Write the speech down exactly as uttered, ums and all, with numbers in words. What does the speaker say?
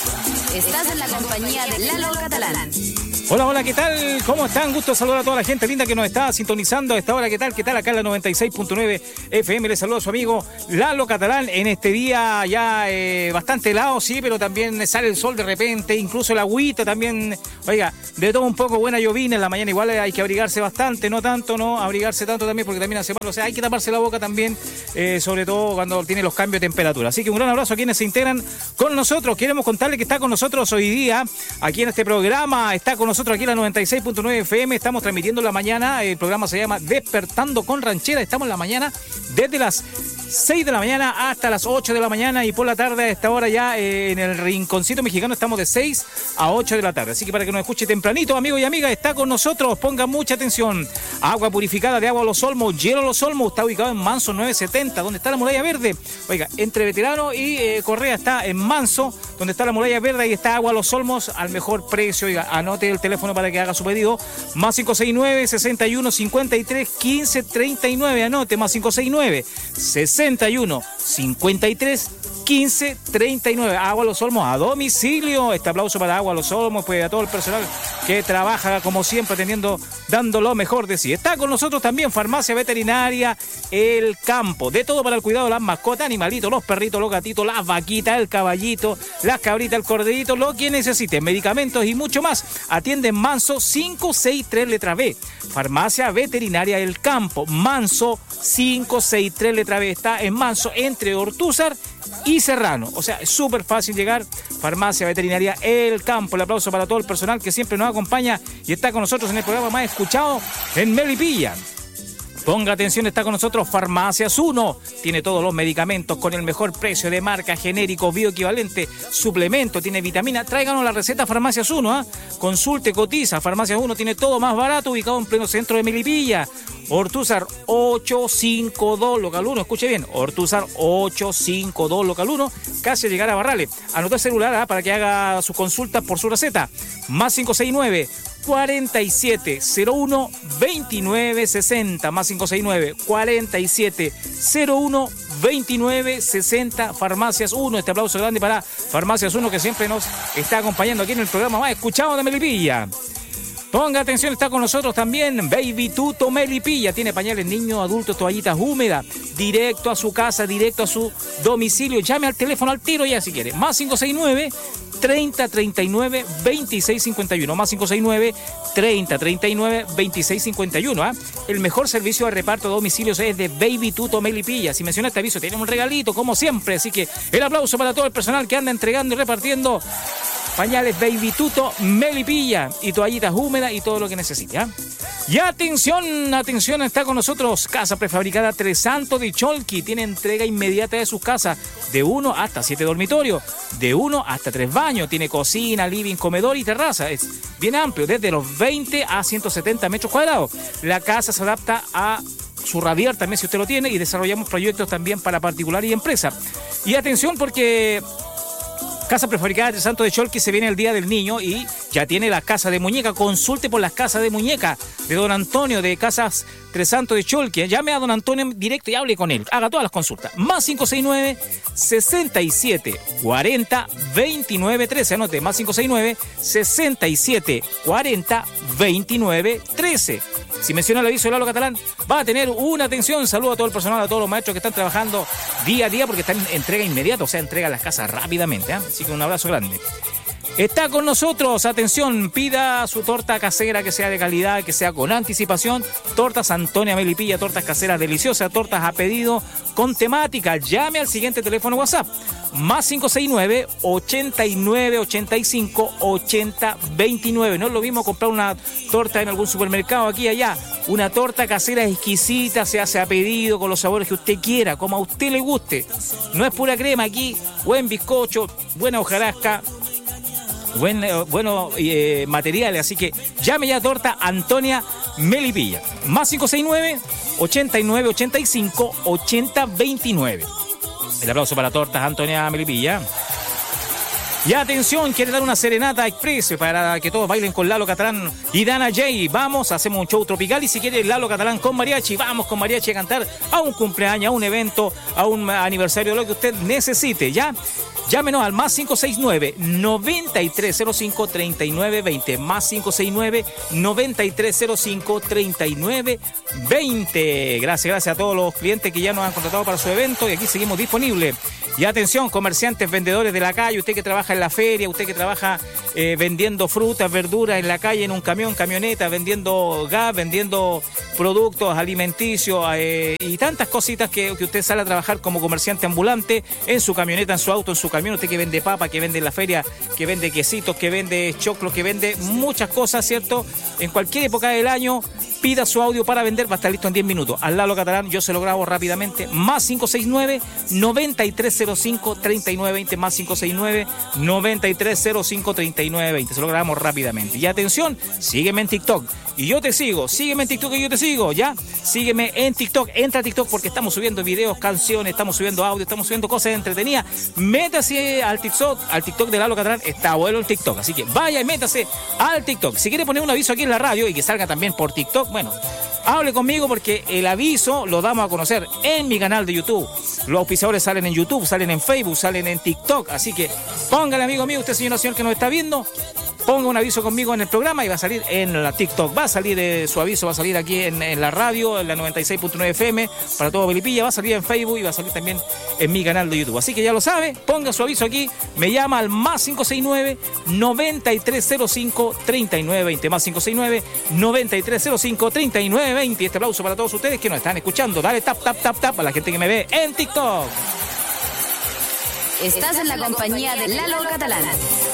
Estás en la compañía de Lalo Catalán. Hola, hola, ¿qué tal? ¿Cómo están? Gusto saludar a toda la gente linda que nos está sintonizando a esta hora. ¿Qué tal? ¿Qué tal? Acá en la noventa y seis punto nueve F M. Les saludo a su amigo Lalo Catalán en este día ya eh, bastante helado, sí, pero también sale el sol de repente, incluso la agüita también. Oiga, de todo un poco, buena llovina en la mañana. Igual hay que abrigarse bastante, no tanto, no abrigarse tanto también porque también hace mal. O sea, hay que taparse la boca también, eh, sobre todo cuando tiene los cambios de temperatura. Así que un gran abrazo a quienes se integran con nosotros. Queremos contarles que está con nosotros hoy día, aquí en este programa, está con nosotros aquí en la noventa y seis punto nueve F M. Estamos transmitiendo en la mañana. El programa se llama Despertando con Ranchera. Estamos en la mañana desde las seis de la mañana hasta las ocho de la mañana, y por la tarde a esta hora ya eh, en el Rinconcito Mexicano estamos de seis a ocho de la tarde. Así que para que nos escuche tempranito, amigos y amigas, está con nosotros. Pongan mucha atención. Agua purificada de Agua Los Olmos, Hielo Los Olmos, está ubicado en Manso nueve setenta, donde está la Muralla Verde. Oiga, entre Veterano y eh, Correa está en Manso, donde está la Muralla Verde, y está Agua Los Olmos al mejor precio. Oiga, anote el teléfono para que haga su pedido. Más cinco seis nueve, sesenta y uno, cincuenta y tres, quince, treinta y nueve. Anote, más cinco seis nueve, sesenta y uno, cincuenta y tres, quince, treinta y nueve. Agua Los Olmos a domicilio. Este aplauso para Agua Los Olmos, pues a todo el personal que trabaja como siempre atendiendo, dando lo mejor de sí. Está con nosotros también Farmacia Veterinaria El Campo. De todo para el cuidado de las mascotas, animalitos, los perritos, los gatitos, las vaquitas, el caballito, las cabritas, el corderito, lo que necesiten, medicamentos y mucho más. Atienden Manso cinco seis tres letra B. Farmacia Veterinaria El Campo, Manso cinco seis tres letra B. Está en Manso entre Ortúzar y Serrano. O sea, es súper fácil llegar. Farmacia Veterinaria El Campo. El aplauso para todo el personal que siempre nos acompaña y está con nosotros en el programa más escuchado en Melipilla. Ponga atención, está con nosotros Farmacias uno. Tiene todos los medicamentos con el mejor precio de marca, genérico, bioequivalente, suplemento, tiene vitamina. Tráiganos la receta Farmacias uno, ¿ah? ¿eh? Consulte, cotiza. Farmacias uno tiene todo más barato, ubicado en pleno centro de Melipilla. Ortúzar ochocientos cincuenta y dos local uno, escuche bien, Ortúzar ochocientos cincuenta y dos local uno, casi llegar a Barrales. Anotó el celular, ¿eh? Para que haga su consulta por su receta. Más cinco seis nueve, cuarenta y siete cero uno, veintinueve sesenta, más cinco seis nueve, cuarenta y siete cero uno, veintinueve sesenta. Farmacias uno. Este aplauso grande para Farmacias uno, que siempre nos está acompañando aquí en el programa más escuchado de Melipilla. Ponga atención, está con nosotros también Baby Tuto Melipilla. Tiene pañales niños, adultos, toallitas húmedas. Directo a su casa, directo a su domicilio. Llame al teléfono al tiro ya si quiere. Más cinco seis nueve, treinta, treinta y nueve, veintiséis cincuenta y uno. Más cinco seis nueve, treinta, treinta y nueve, veintiséis cincuenta y uno. ¿eh? El mejor servicio de reparto de domicilios es de Baby Tuto Melipilla. Si menciona este aviso, tiene un regalito, como siempre. Así que el aplauso para todo el personal que anda entregando y repartiendo pañales Baby Tuto Melipilla y toallitas húmedas y todo lo que necesite. ¿eh? Y atención, atención, está con nosotros Casa Prefabricada Tres Santos de Cholqui. Tiene entrega inmediata de sus casas, de uno hasta siete dormitorios, de uno hasta tres baños. Tiene cocina, living, comedor y terraza. Es bien amplio, desde los veinte a ciento setenta metros cuadrados. La casa se adapta a su radial también si usted lo tiene, y desarrollamos proyectos también para particular y empresa. Y atención, porque Casa Prefabricada de Santos de Cholqui se viene el Día del Niño y ya tiene la casa de muñeca. Consulte por las casas de muñeca de don Antonio de Casas Tres Santos de Cholqui. Llame a don Antonio directo y hable con él. Haga todas las consultas. Más cinco seis nueve, sesenta y siete, cuarenta, veintinueve, trece. Anote, más cinco seis nueve, sesenta y siete, cuarenta, veintinueve, trece. Si menciona el aviso de Lalo Catalán, va a tener una atención. Saludo a todo el personal, a todos los maestros que están trabajando día a día, porque están en entrega inmediata, o sea, entrega las casas rápidamente. ¿eh? Así que un abrazo grande. Está con nosotros, atención, pida su torta casera que sea de calidad, que sea con anticipación. Tortas Antonia Melipilla, tortas caseras deliciosas, tortas a pedido con temática. Llame al siguiente teléfono WhatsApp, más cinco seis nueve, ochenta y nueve, ochenta y cinco, ochenta, veintinueve. No es lo mismo comprar una torta en algún supermercado aquí y allá. Una torta casera exquisita, se hace a pedido con los sabores que usted quiera, como a usted le guste. No es pura crema aquí, buen bizcocho, buena hojarasca, Buen, eh, buenos eh, materiales, así que llame ya a Torta Antonia Melipilla. Más cinco seis nueve, ochenta y nueve, ochenta y cinco, ochenta, veintinueve. El aplauso para Tortas Antonia Melipilla. Y atención, quiere dar una serenata express para que todos bailen con Lalo Catalán y Dana J. Vamos, hacemos un show tropical y si quiere Lalo Catalán con mariachi, vamos con mariachi a cantar a un cumpleaños, a un evento, a un aniversario, lo que usted necesite, ¿ya? Llámenos al más cinco seis nueve, noventa y tres cero cinco, treinta y nueve veinte, más cinco seis nueve, noventa y tres cero cinco, treinta y nueve veinte. Gracias, gracias a todos los clientes que ya nos han contratado para su evento y aquí seguimos disponibles. Y atención, comerciantes, vendedores de la calle, usted que trabaja en la feria, usted que trabaja eh, vendiendo frutas, verduras en la calle, en un camión, camioneta, vendiendo gas, vendiendo productos alimenticios eh, y tantas cositas que, que usted sale a trabajar como comerciante ambulante en su camioneta, en su auto, en su camión, usted que vende papa, que vende en la feria, que vende quesitos, que vende choclos, que vende muchas cosas, ¿cierto? En cualquier época del año, pida su audio para vender, va a estar listo en diez minutos. Al Lalo Catalán, yo se lo grabo rápidamente, más cinco seis nueve, noventa y tres cero cinco, treinta y nueve veinte, más cinco seis nueve, noventa y tres cero cinco, treinta y nueve veinte, se lo grabamos rápidamente. Y atención, sígueme en TikTok, y yo te sigo, sígueme en TikTok y yo te sigo, ¿ya? Sígueme en TikTok, entra a TikTok porque estamos subiendo videos, canciones, estamos subiendo audio, estamos subiendo cosas entretenidas. Métase al TikTok, al TikTok de Lalo Catalán, está bueno el TikTok, así que vaya y métase al TikTok. Si quiere poner un aviso aquí en la radio y que salga también por TikTok, bueno, hable conmigo porque el aviso lo damos a conocer en mi canal de YouTube. Los auspiciadores salen en YouTube, salen en Facebook, salen en TikTok, así que póngale, amigo mío, usted señor nacional que nos está viendo, ponga un aviso conmigo en el programa y va a salir en la TikTok, va a salir eh, su aviso, va a salir aquí en, en la radio, en la noventa y seis punto nueve F M, para todo Melipilla, va a salir en Facebook y va a salir también en mi canal de YouTube. Así que ya lo sabe, ponga su aviso aquí, me llama al más cinco seis nueve, noventa y tres cero cinco, treinta y nueve veinte, más cinco seis nueve, noventa y tres cero cinco, treinta y nueve veinte. Y este aplauso para todos ustedes que nos están escuchando. Dale tap, tap, tap, tap a la gente que me ve en TikTok. Estás en la compañía de Lalo Catalán.